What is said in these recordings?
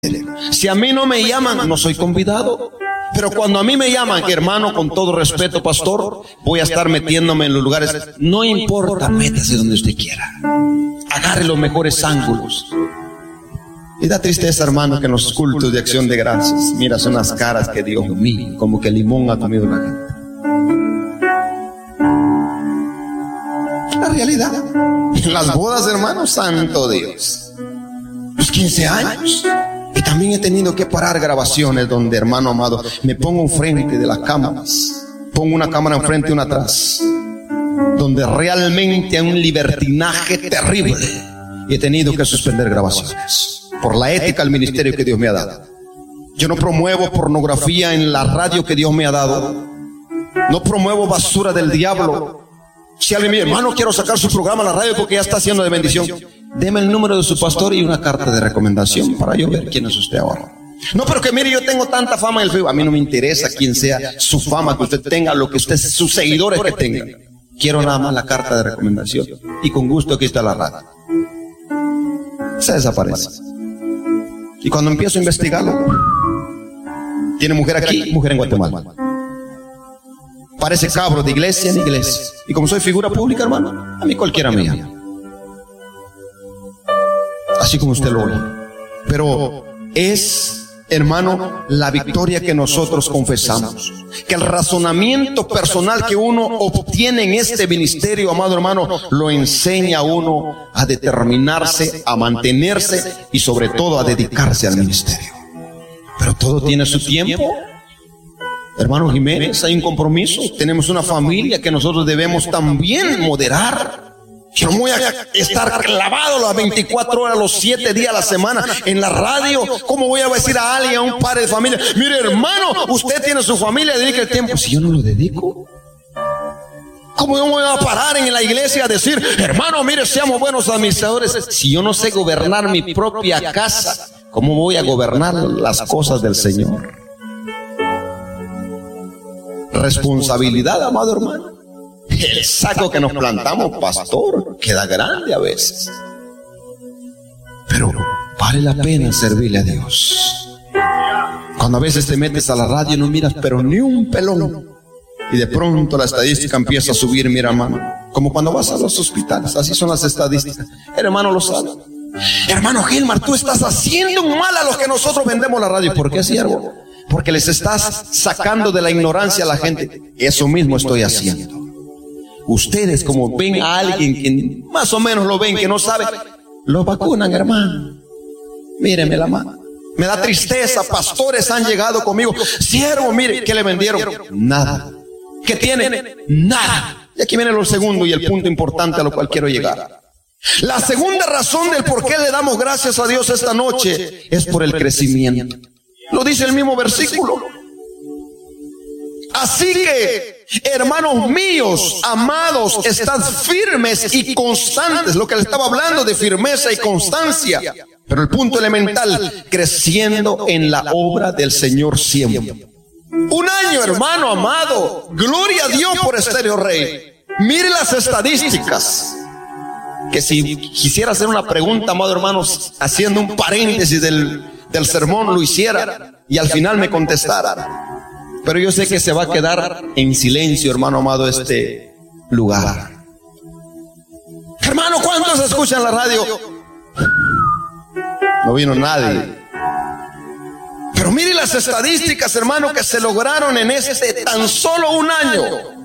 Si a mí no me llaman, no soy convidado. Pero cuando a mí me llaman, hermano, con todo respeto, pastor, voy a estar metiéndome en los lugares. No importa, métase donde usted quiera. Agarre los mejores ángulos. Y da tristeza, hermano, que en los cultos de acción de gracias, mira, son las caras que Dios mío, como que limón ha comido la gente. La realidad. En las bodas, hermano, santo Dios. Los 15 años. Y también he tenido que parar grabaciones donde, hermano amado, me pongo enfrente de las cámaras. Pongo una cámara enfrente y una atrás. Donde realmente hay un libertinaje terrible. Y he tenido que suspender grabaciones. Por la ética del ministerio que Dios me ha dado. Yo no promuevo pornografía en la radio que Dios me ha dado. No promuevo basura del diablo. Si alguien me dice, hermano, quiero sacar su programa a la radio porque ya está haciendo de bendición, deme el número de su pastor y una carta de recomendación para yo ver quién es usted ahora. No, pero que mire, yo tengo tanta fama en el Facebook. A mí no me interesa quién sea su fama que usted tenga, lo que usted, sus seguidores que tengan. Quiero nada más la carta de recomendación. Y con gusto aquí está la radio. Se desaparece. Y cuando empiezo a investigarlo, tiene mujer aquí, mujer en Guatemala. Parece cabro de iglesia en iglesia. Y como soy figura pública, hermano, a mí cualquiera me llama. Así como usted lo oye. Pero es, hermano, la victoria que nosotros confesamos. Que el razonamiento personal que uno obtiene en este ministerio, amado hermano, lo enseña a uno a determinarse, a mantenerse y sobre todo a dedicarse al ministerio. Pero todo tiene su tiempo. Hermano Jiménez, hay un compromiso. Tenemos una familia que nosotros debemos también moderar. Yo no voy a estar clavado las 24 horas, los 7 días a la semana en la radio. ¿Cómo voy a decir a alguien, a un padre de familia, mire hermano, usted tiene su familia, dedique el tiempo? Si yo no lo dedico, ¿cómo yo me voy a parar en la iglesia a decir, hermano, mire, seamos buenos administradores? Si yo no sé gobernar mi propia casa, ¿cómo voy a gobernar las cosas del Señor? Responsabilidad, amado hermano. El saco que nos plantamos, pastor, queda grande a veces. Pero vale la pena servirle a Dios. Cuando a veces te metes a la radio y no miras, pero ni un pelón. Y de pronto la estadística empieza a subir, mira hermano. Como cuando vas a los hospitales, así son las estadísticas. El hermano lo sabe. Hermano Gilmar, tú estás haciendo un mal a los que nosotros vendemos la radio. ¿Por qué, siervo? Porque les estás sacando de la ignorancia a la gente. Eso mismo estoy haciendo. Ustedes, como ven a alguien que más o menos lo ven, que no sabe, lo vacunan, hermano. Míreme la mano. Me da tristeza, pastores han llegado conmigo. Siervo, mire, ¿qué le vendieron? Nada. ¿Qué tienen? Nada. Y aquí viene lo segundo y el punto importante a lo cual quiero llegar. La segunda razón del por qué le damos gracias a Dios esta noche es por el crecimiento. Lo dice el mismo versículo. Así que, hermanos míos, amados, estad firmes y constantes. Lo que le estaba hablando de firmeza y constancia. Pero el punto elemental, creciendo en la obra del Señor siempre. Un año, hermano amado. Gloria a Dios por Estéreo Rey. Mire las estadísticas. Que si quisiera hacer una pregunta, amado hermanos, haciendo un paréntesis del sermón, lo hiciera y al final me contestara. Pero yo sé que se va a quedar en silencio, hermano amado, este lugar. Hermano, ¿cuántos escuchan la radio? No vino nadie. Pero mire las estadísticas, hermano, que se lograron en tan solo un año.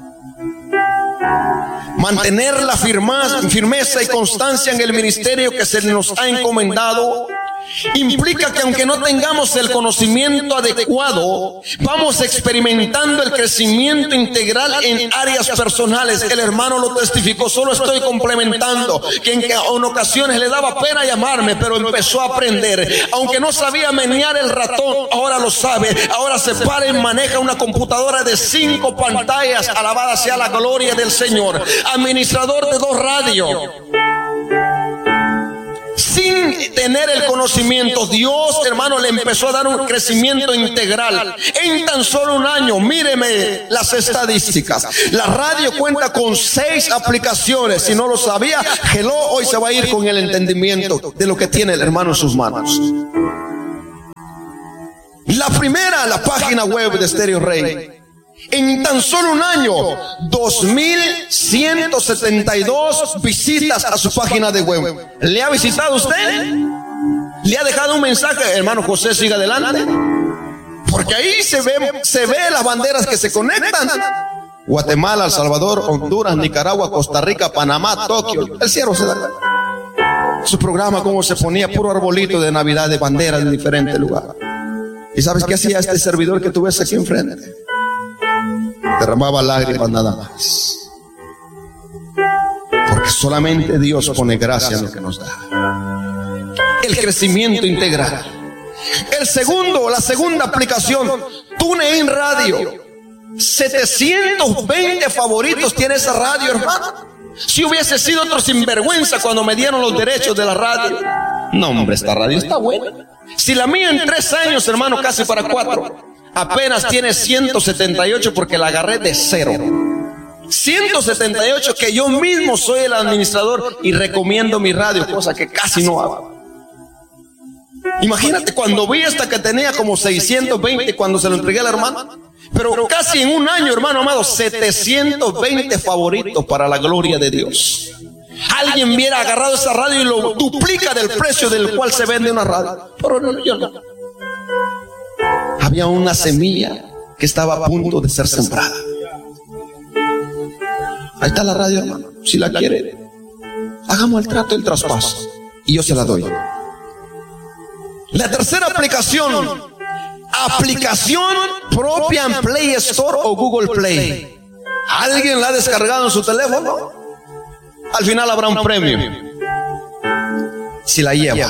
Mantener la firmeza y constancia en el ministerio que se nos ha encomendado implica que aunque no tengamos el conocimiento adecuado, vamos experimentando el crecimiento integral en áreas personales. El hermano lo testificó, solo estoy complementando que en ocasiones le daba pena llamarme, pero empezó a aprender. Aunque no sabía menear el ratón, ahora lo sabe. Ahora se para y maneja una computadora de 5 pantallas. Alabada sea la gloria del Señor. Administrador de 2 radios. Sin tener el conocimiento, Dios, hermano, le empezó a dar un crecimiento integral en tan solo un año. Míreme las estadísticas. La radio cuenta con 6 aplicaciones. Si no lo sabía, hello, hoy se va a ir con el entendimiento de lo que tiene el hermano en sus manos. La primera, la página web de Stereo Rey. En tan solo un año, 2,172 visitas a su página de web. ¿Le ha visitado usted? ¿Le ha dejado un mensaje? Hermano José, siga adelante. Porque ahí se ve las banderas que se conectan. Guatemala, El Salvador, Honduras, Nicaragua, Costa Rica, Panamá, Tokio. El cielo se da. Su programa, como se ponía puro arbolito de Navidad, de banderas de diferentes lugares. ¿Y sabes qué hacía este servidor que tú ves aquí enfrente? Derramaba lágrimas nada más. Porque solamente Dios pone gracia en lo que nos da. El crecimiento integral. La segunda aplicación, TuneIn Radio. 720 favoritos tiene esa radio, hermano. Si hubiese sido otro sinvergüenza cuando me dieron los derechos de la radio. No, hombre, esta radio está buena. Si la mía en 3 años, hermano, casi para 4, apenas tiene 178 porque la agarré de 0. 178 que yo mismo soy el administrador y recomiendo mi radio, cosa que casi no hago. Imagínate cuando vi esta que tenía como 620 cuando se lo entregué al hermano. Pero casi en un año, hermano amado, 720 favoritos para la gloria de Dios. Alguien hubiera agarrado esa radio y lo duplica del precio del cual se vende una radio. Pero no, yo no. Había una semilla que estaba a punto de ser sembrada. Ahí está la radio, hermano. Si la quiere, hagamos el trato del traspaso y yo se la doy. La tercera aplicación propia en Play Store o Google Play. ¿Alguien la ha descargado en su teléfono? Al final habrá un premio si la lleva.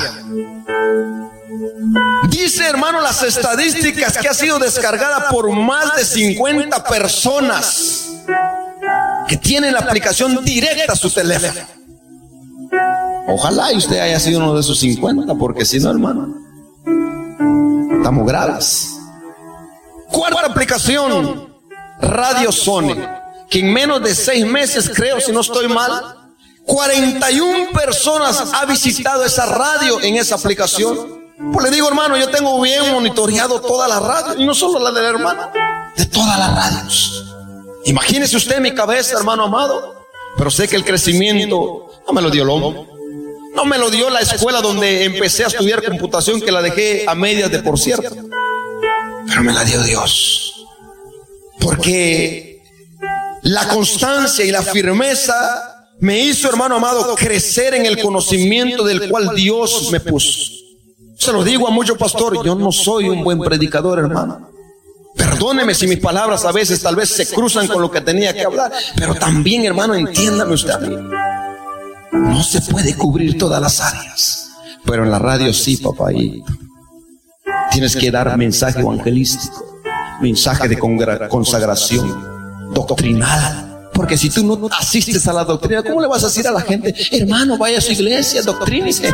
Dice, hermano, las estadísticas que ha sido descargada por más de 50 personas que tienen la aplicación directa a su teléfono. Ojalá y usted haya sido uno de esos 50, porque si no, hermano, estamos graves. Cuarta aplicación, Radio Sony, que en menos de 6 meses, creo, si no estoy mal, 41 personas ha visitado esa radio en esa aplicación. Pues le digo, hermano, yo tengo bien monitoreado todas las radios, y no solo la del hermano, de todas las radios. Imagínese usted mi cabeza, hermano amado. Pero sé que el crecimiento no me lo dio el hombre. No me lo dio la escuela donde empecé a estudiar computación, que la dejé a medias de por cierto. Pero me la dio Dios. Porque la constancia y la firmeza me hizo, hermano amado, crecer en el conocimiento del cual Dios me puso. Se lo digo a muchos pastores, yo no soy un buen predicador, hermano. Perdóneme si mis palabras a veces tal vez se cruzan con lo que tenía que hablar, pero también, hermano, entiéndame usted a mí. No se puede cubrir todas las áreas, pero en la radio sí, papayito. Tienes que dar mensaje evangelístico, mensaje de consagración, doctrinal. Porque si tú no asistes a la doctrina, ¿cómo le vas a decir a la gente, hermano, vaya a su iglesia, doctrínice?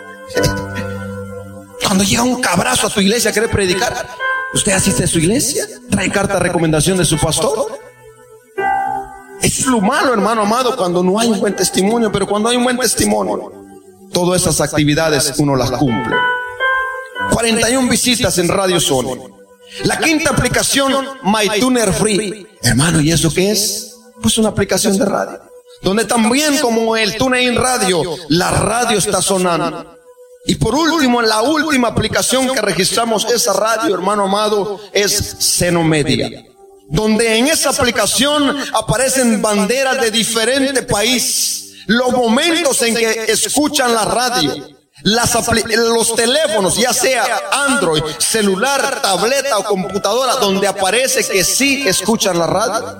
Cuando llega un cabrazo a tu iglesia a querer predicar, ¿usted asiste a su iglesia? ¿Trae carta de recomendación de su pastor? Es lo malo, hermano amado, cuando no hay un buen testimonio. Pero cuando hay un buen testimonio, todas esas actividades uno las cumple. 41 visitas en Radio Sony. La quinta aplicación, MyTuner Free. Hermano, ¿y eso qué es? Pues una aplicación de radio, donde también, como el TuneIn Radio, la radio está sonando. Y por último, la última aplicación que registramos esa radio, hermano amado, es Seno Media, donde en esa aplicación aparecen banderas de diferentes países, los momentos en que escuchan la radio, los teléfonos, ya sea Android, celular, tableta o computadora, donde aparece que sí escuchan la radio.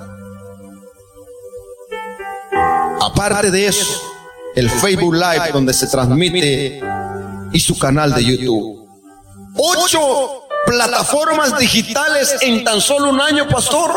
Aparte de eso, el Facebook Live, donde se transmite, y su canal de YouTube. 8 plataformas digitales en tan solo un año, pastor.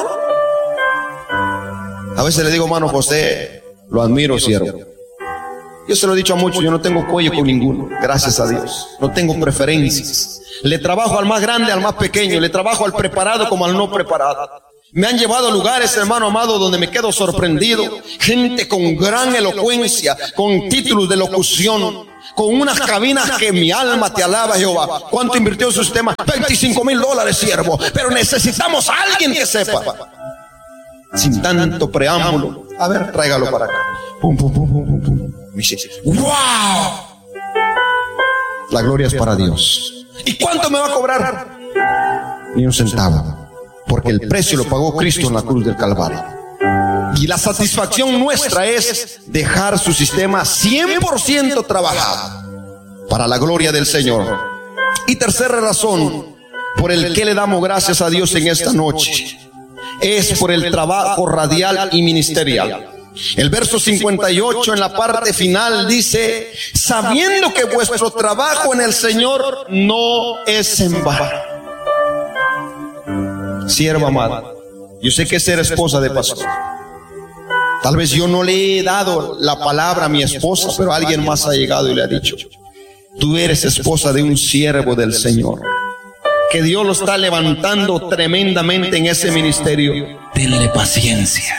A veces le digo, hermano José, lo admiro, siervo. Yo se lo he dicho a muchos, yo no tengo cuello con ninguno, gracias a Dios. No tengo preferencias. Le trabajo al más grande, al más pequeño. Le trabajo al preparado como al no preparado. Me han llevado a lugares, hermano amado, donde me quedo sorprendido. Gente con gran elocuencia, con títulos de locución. con unas cabinas que mi alma te alaba, Jehová. ¿Cuánto invirtió en su sistema? $25,000, siervo. Pero necesitamos a alguien que sepa. Sin tanto preámbulo. A ver, tráigalo para acá. Pum, pum, pum, pum, pum, pum. Me dice, ¡wow! La gloria es para Dios. ¿Y cuánto me va a cobrar? Ni un centavo. Porque el precio lo pagó Cristo en la cruz del Calvario. Y la satisfacción nuestra es dejar su sistema 100% trabajado para la gloria del Señor. Y tercera razón por el que le damos gracias a Dios en esta noche es por el trabajo radial y ministerial. El verso 58 en la parte final dice: sabiendo que vuestro trabajo en el Señor no es en vano. Sierva amada, yo sé que ser esposa de pastor. Tal vez yo no le he dado la palabra a mi esposa, pero alguien más ha llegado y le ha dicho: tú eres esposa de un siervo del Señor, que Dios lo está levantando tremendamente en ese ministerio. Tenle paciencia.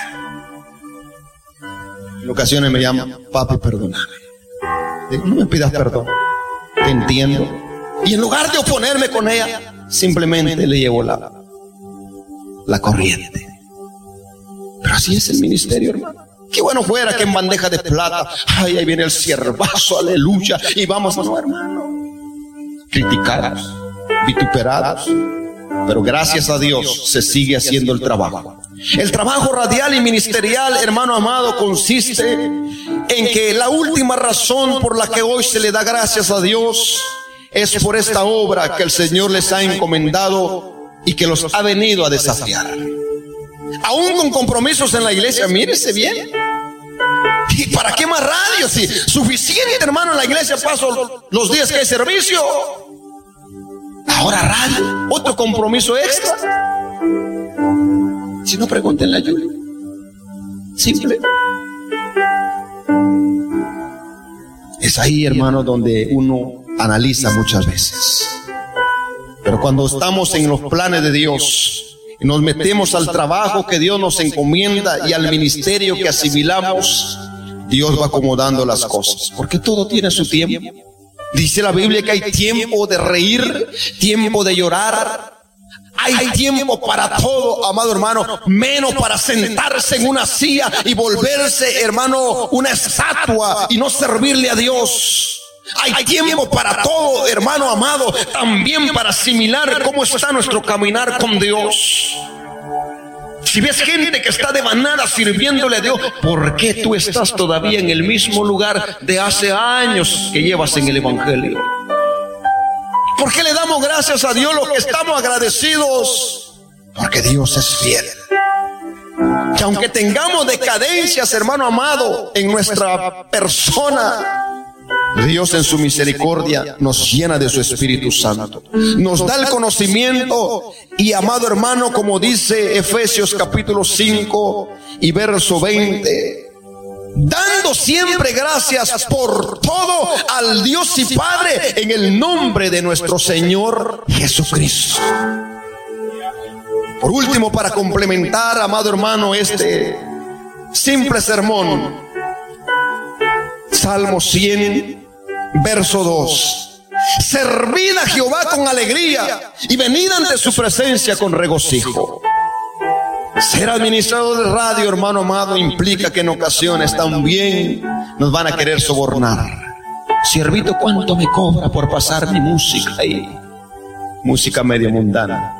En ocasiones me llama: papi, perdóname. Digo: no me pidas perdón, te entiendo. Y en lugar de oponerme con ella, simplemente le llevo la corriente. Pero así es el ministerio, hermano. Qué bueno fuera que en bandeja de plata, ay, ahí viene el siervazo, aleluya, y vamos. No, hermano, criticados, vituperados, pero gracias a Dios se sigue haciendo el trabajo. El trabajo radial y ministerial, hermano amado, consiste en que la última razón por la que hoy se le da gracias a Dios es por esta obra que el Señor les ha encomendado y que los ha venido a desafiar. Aún con compromisos en la iglesia, mírese bien. ¿Y para qué más radio? Si suficiente, hermano, en la iglesia paso los días que hay servicio. Ahora radio, otro compromiso extra. Si no, pregúntenle a Yuli. Simple. Es ahí, hermano, donde uno analiza muchas veces. Pero cuando estamos en los planes de Dios y nos metemos al trabajo que Dios nos encomienda y al ministerio que asimilamos, Dios va acomodando las cosas, porque todo tiene su tiempo. Dice la Biblia que hay tiempo de reír, tiempo de llorar, hay tiempo para todo, amado hermano, menos para sentarse en una silla y volverse, hermano, una estatua y no servirle a Dios. Hay tiempo para todo, hermano amado, también para asimilar cómo está nuestro caminar con Dios. Si ves gente que está devanada sirviéndole a Dios, ¿por qué tú estás todavía en el mismo lugar de hace años que llevas en el Evangelio? ¿Por qué le damos gracias a Dios los que estamos agradecidos? Porque Dios es fiel. Que aunque tengamos decadencias, hermano amado, en nuestra persona, Dios en su misericordia nos llena de su Espíritu Santo, nos da el conocimiento y, amado hermano, como dice Efesios capítulo 5 y verso 20, dando siempre gracias por todo al Dios y Padre en el nombre de nuestro Señor Jesucristo. Por último, para complementar, amado hermano, este simple sermón, Salmo 100, verso 2. Servid a Jehová con alegría y venid ante su presencia con regocijo. Ser administrador de radio, hermano amado, implica que en ocasiones también nos van a querer sobornar. Siervito, ¿cuánto me cobra por pasar mi música ahí? Música medio mundana.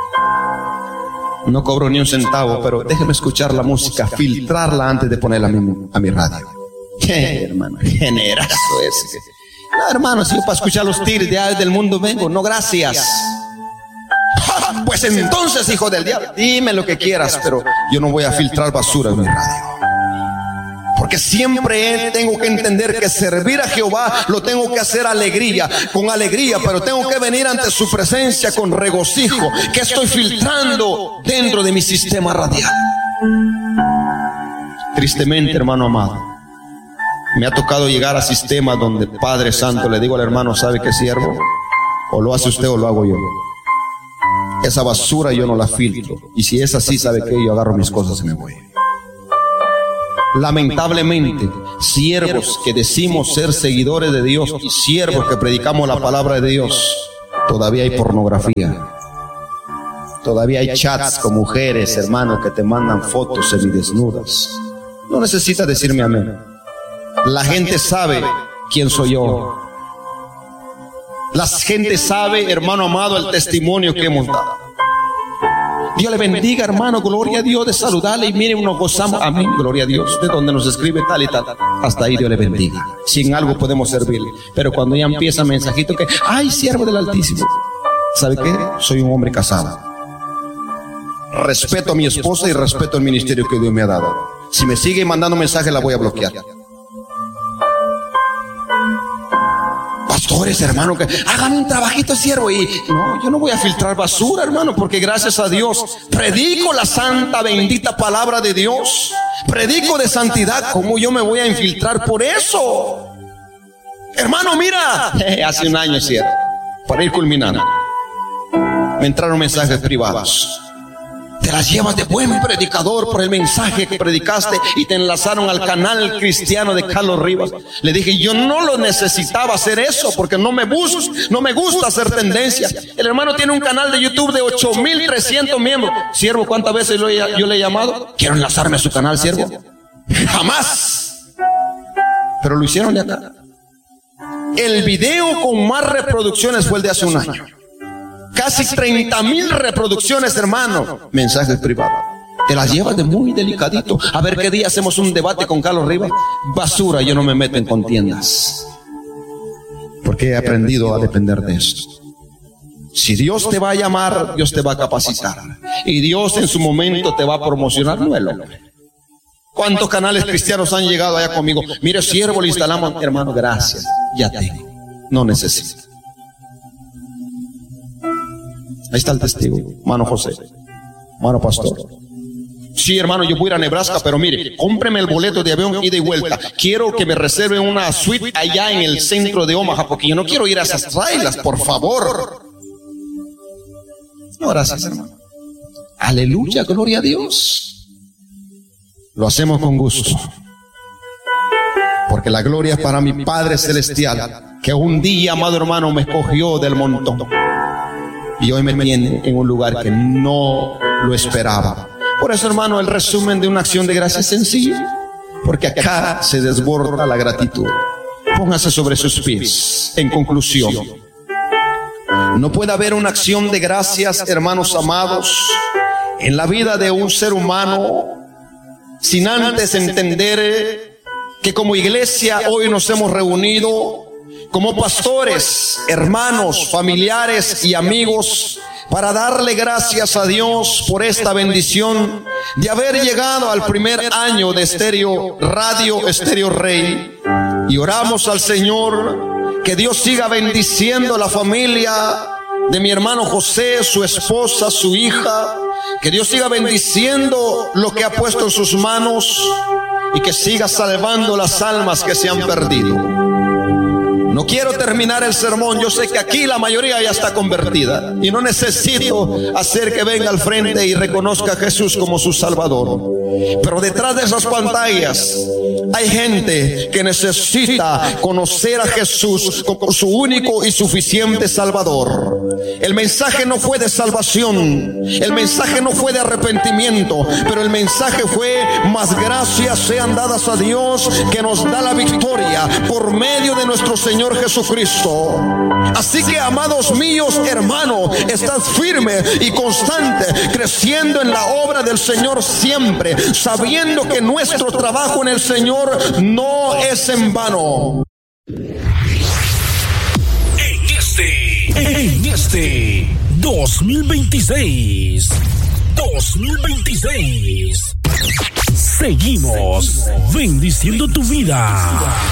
No cobro ni un centavo, pero déjeme escuchar la música, filtrarla antes de ponerla a mi radio. ¿Qué, hermano? Generazo ese. No, hermano, si yo para escuchar los tiros de del mundo vengo, no, gracias. Pues entonces, hijo del diablo, dime lo que quieras, pero yo no voy a filtrar basura en mi radio. Porque siempre tengo que entender que servir a Jehová lo tengo que hacer con alegría, pero tengo que venir ante su presencia con regocijo, que estoy filtrando dentro de mi sistema radial. Tristemente, hermano amado, me ha tocado llegar a sistemas donde, Padre Santo, le digo al hermano: ¿sabe qué, siervo? O lo hace usted o lo hago yo. Esa basura yo no la filtro. Y si es así, ¿sabe qué? Yo agarro mis cosas y me voy. Lamentablemente, siervos que decimos ser seguidores de Dios y siervos que predicamos la palabra de Dios, todavía hay pornografía. Todavía hay chats con mujeres, hermanos, que te mandan fotos semidesnudas. No necesitas decirme amén. La gente sabe quién soy yo. La gente sabe, hermano amado, el testimonio que hemos dado. Dios le bendiga, hermano, gloria a Dios, de saludarle y miren, nos gozamos. Amén, gloria a Dios, de donde nos escribe tal y tal. Hasta ahí Dios le bendiga. Si en algo podemos servirle. Pero cuando ya empieza mensajito que, ay, siervo del Altísimo. ¿Sabe qué? Soy un hombre casado. Respeto a mi esposa y respeto el ministerio que Dios me ha dado. Si me sigue mandando mensajes, la voy a bloquear. Pastores, hermano, que hagan un trabajito, siervo. Y no, yo no voy a filtrar basura, hermano, porque gracias a Dios predico la santa, bendita palabra de Dios. Predico de santidad. ¿Cómo yo me voy a infiltrar por eso? Hermano, mira, hace un año, siervo, para ir culminando, me entraron mensajes privados. Te las llevas de buen predicador por el mensaje que predicaste y te enlazaron al canal cristiano de Carlos Rivas. Le dije, yo no lo necesitaba hacer eso porque no me gusta hacer tendencia. El hermano tiene un canal de YouTube de 8,300 miembros. Siervo, ¿cuántas veces yo le he llamado? Quiero enlazarme a su canal, siervo. Jamás. Pero lo hicieron de acá. El video con más reproducciones fue el de hace un año. Casi 30,000 reproducciones, hermano. Mensajes privados. Te las llevas de muy delicadito. A ver qué día hacemos un debate con Carlos Rivas. Basura, yo no me meto en contiendas. Porque he aprendido a depender de esto. Si Dios te va a llamar, Dios te va a capacitar. Y Dios en su momento te va a promocionar, no el hombre. ¿Cuántos canales cristianos han llegado allá conmigo? Mire, siervo, le instalamos. Hermano, gracias. Ya tengo. No necesito. Ahí está el testigo, hermano José, hermano pastor. Sí, hermano, yo voy a ir a Nebraska, pero mire, cómpreme el boleto de avión ida y vuelta. Quiero que me reserven una suite allá en el centro de Omaha, porque yo no quiero ir a esas islas, por favor. No, gracias, hermano. Aleluya, gloria a Dios. Lo hacemos con gusto, porque la gloria es para mi Padre Celestial, que un día, amado hermano, me escogió del montón. Y hoy me tiene en un lugar que no lo esperaba. Por eso, hermano, el resumen de una acción de gracia es sencillo, porque acá se desborda la gratitud. Póngase sobre sus pies. En conclusión, no puede haber una acción de gracias, hermanos amados, en la vida de un ser humano sin antes entender que como iglesia hoy nos hemos reunido como pastores, hermanos, familiares y amigos para darle gracias a Dios por esta bendición de haber llegado al primer año de Radio Estéreo Rey. Y oramos al Señor que Dios siga bendiciendo la familia de mi hermano José, su esposa, su hija, que Dios siga bendiciendo lo que ha puesto en sus manos y que siga salvando las almas que se han perdido. No quiero terminar el sermón, yo sé que aquí la mayoría ya está convertida y no necesito hacer que venga al frente y reconozca a Jesús como su Salvador. Pero detrás de esas pantallas hay gente que necesita conocer a Jesús como su único y suficiente Salvador. El mensaje no fue de salvación, el mensaje no fue de arrepentimiento, pero el mensaje fue: más gracias sean dadas a Dios, que nos da la victoria por medio de nuestro Señor Jesucristo. Así que, amados míos, hermano, estad firme y constante, creciendo en la obra del Señor siempre, sabiendo que nuestro trabajo en el Señor no es en vano. En este 2026, seguimos bendiciendo tu vida.